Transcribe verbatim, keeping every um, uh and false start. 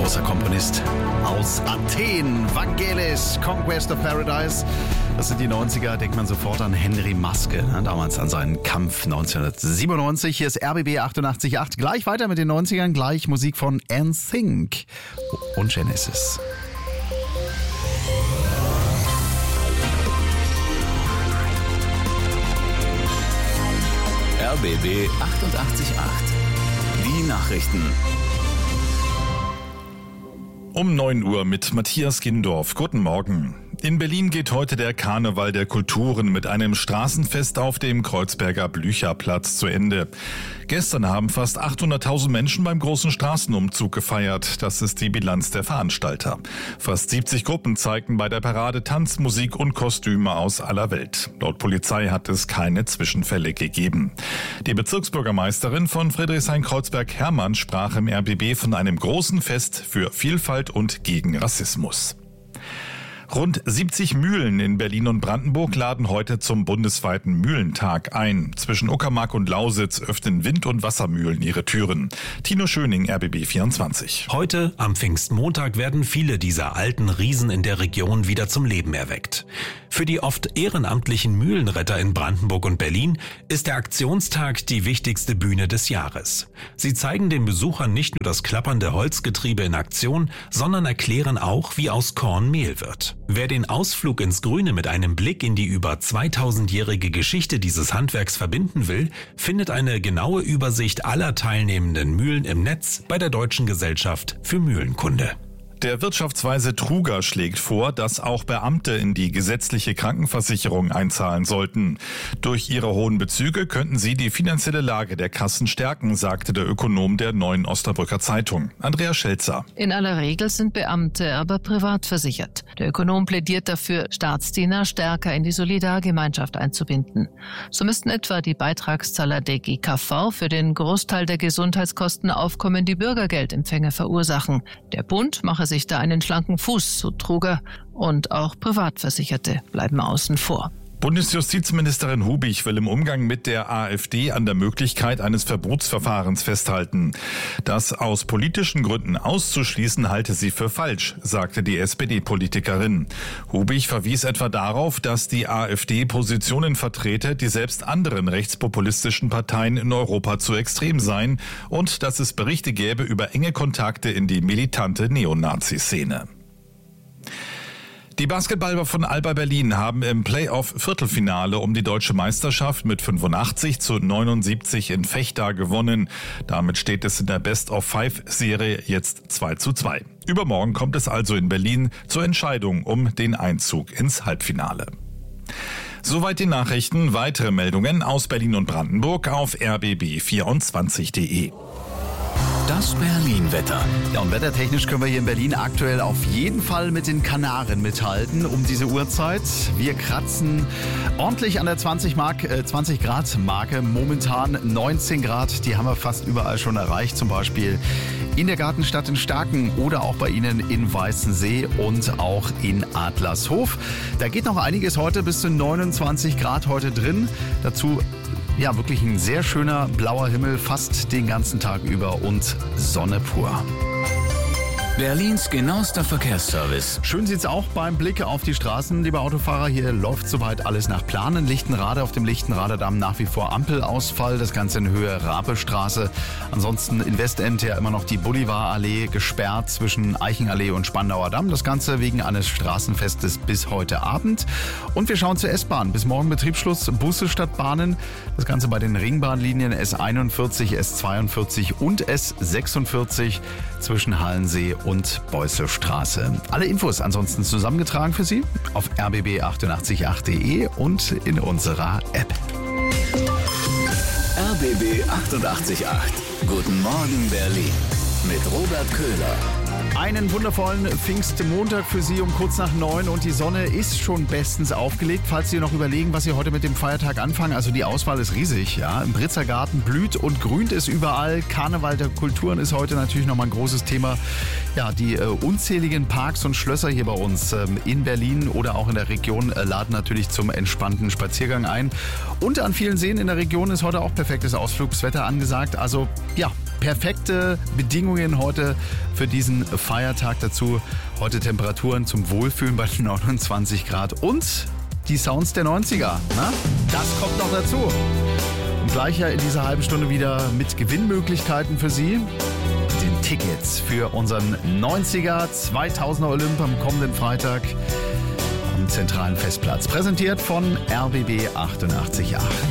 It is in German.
großer Komponist aus Athen, Vangelis, Conquest of Paradise. Das sind die neunziger, denkt man sofort an Henry Maske, ne? Damals an seinen Kampf neunzehnhundertsiebenundneunzig. Hier ist R B B achtundachtzig Komma acht. Gleich weiter mit den neunzigern, gleich Musik von N Sync und Genesis. R B B achtundachtzig Komma acht. Die Nachrichten. Um neun Uhr mit Matthias Gindorf. Guten Morgen. In Berlin geht heute der Karneval der Kulturen mit einem Straßenfest auf dem Kreuzberger Blücherplatz zu Ende. Gestern haben fast achthunderttausend Menschen beim großen Straßenumzug gefeiert. Das ist die Bilanz der Veranstalter. Fast siebzig Gruppen zeigten bei der Parade Tanz, Musik und Kostüme aus aller Welt. Laut Polizei hat es keine Zwischenfälle gegeben. Die Bezirksbürgermeisterin von Friedrichshain-Kreuzberg Hermann sprach im R B B von einem großen Fest für Vielfalt und gegen Rassismus. Rund siebzig Mühlen in Berlin und Brandenburg laden heute zum bundesweiten Mühlentag ein. Zwischen Uckermark und Lausitz öffnen Wind- und Wassermühlen ihre Türen. Tino Schöning, R B B vierundzwanzig. Heute, am Pfingstmontag, werden viele dieser alten Riesen in der Region wieder zum Leben erweckt. Für die oft ehrenamtlichen Mühlenretter in Brandenburg und Berlin ist der Aktionstag die wichtigste Bühne des Jahres. Sie zeigen den Besuchern nicht nur das klappernde Holzgetriebe in Aktion, sondern erklären auch, wie aus Korn Mehl wird. Wer den Ausflug ins Grüne mit einem Blick in die über zweitausendjährige Geschichte dieses Handwerks verbinden will, findet eine genaue Übersicht aller teilnehmenden Mühlen im Netz bei der Deutschen Gesellschaft für Mühlenkunde. Der Wirtschaftsweise Truger schlägt vor, dass auch Beamte in die gesetzliche Krankenversicherung einzahlen sollten. Durch ihre hohen Bezüge könnten sie die finanzielle Lage der Kassen stärken, sagte der Ökonom der Neuen Osnabrücker Zeitung. Andreas Schelzer. In aller Regel sind Beamte aber privat versichert. Der Ökonom plädiert dafür, Staatsdiener stärker in die Solidargemeinschaft einzubinden. So müssten etwa die Beitragszahler der G K V für den Großteil der Gesundheitskosten aufkommende Bürgergeldempfänger verursachen. Der Bund mache sich da einen schlanken Fuß, so Truger, und auch Privatversicherte bleiben außen vor. Bundesjustizministerin Hubich will im Umgang mit der AfD an der Möglichkeit eines Verbotsverfahrens festhalten. Das aus politischen Gründen auszuschließen, halte sie für falsch, sagte die S P D-Politikerin. Hubich verwies etwa darauf, dass die AfD Positionen vertrete, die selbst anderen rechtspopulistischen Parteien in Europa zu extrem seien und dass es Berichte gäbe über enge Kontakte in die militante Neonazi-Szene. Die Basketballer von Alba Berlin haben im Playoff-Viertelfinale um die deutsche Meisterschaft mit fünfundachtzig zu neunundsiebzig in Vechta gewonnen. Damit steht es in der Best-of-Five-Serie jetzt zwei zu zwei. Übermorgen kommt es also in Berlin zur Entscheidung um den Einzug ins Halbfinale. Soweit die Nachrichten. Weitere Meldungen aus Berlin und Brandenburg auf r b b vierundzwanzig punkt de. Das Berlin-Wetter. Ja, und wettertechnisch können wir hier in Berlin aktuell auf jeden Fall mit den Kanaren mithalten um diese Uhrzeit. Wir kratzen ordentlich an der zwanzig Grad Marke. Momentan neunzehn Grad, die haben wir fast überall schon erreicht. Zum Beispiel in der Gartenstadt in Starken oder auch bei Ihnen in Weißensee und auch in Adlershof. Da geht noch einiges heute, bis zu neunundzwanzig Grad heute drin. Dazu ja, wirklich ein sehr schöner blauer Himmel, fast den ganzen Tag über und Sonne pur. Berlins genauester Verkehrsservice. Schön sieht's auch beim Blick auf die Straßen, liebe Autofahrer. Hier läuft soweit alles nach Plan. In Lichtenrade, auf dem Lichtenrader Damm nach wie vor Ampelausfall. Das Ganze in Höhe Rapestraße. Ansonsten in Westend ja immer noch die Bolivarallee gesperrt zwischen Eichenallee und Spandauer Damm. Das Ganze wegen eines Straßenfestes bis heute Abend. Und wir schauen zur S-Bahn. Bis morgen Betriebsschluss Busse statt Bahnen. Das Ganze bei den Ringbahnlinien S einundvierzig, S zweiundvierzig und S sechsundvierzig zwischen Hallensee und Beuselstraße. Alle Infos ansonsten zusammengetragen für Sie auf r b b achtundachtzig Komma acht punkt de und in unserer App. R B B achtundachtzig Komma acht. Guten Morgen Berlin mit Robert Köhler. Einen wundervollen Pfingstmontag für Sie um kurz nach neun und die Sonne ist schon bestens aufgelegt. Falls Sie noch überlegen, was Sie heute mit dem Feiertag anfangen, also die Auswahl ist riesig. Ja, im Britzer Garten blüht und grünt es überall. Karneval der Kulturen ist heute natürlich nochmal ein großes Thema. Ja, die äh, unzähligen Parks und Schlösser hier bei uns ähm, in Berlin oder auch in der Region äh, laden natürlich zum entspannten Spaziergang ein. Und an vielen Seen in der Region ist heute auch perfektes Ausflugswetter angesagt. Also ja, perfekte Bedingungen heute für diesen Feiertag. Dazu heute Temperaturen zum Wohlfühlen bei neunundzwanzig Grad und die Sounds der neunziger. Na? Das kommt noch dazu. Und gleich ja in dieser halben Stunde wieder mit Gewinnmöglichkeiten für Sie. Den Tickets für unseren neunziger zweitausender Olymp am kommenden Freitag am zentralen Festplatz. Präsentiert von R B B achtundachtzig Komma acht.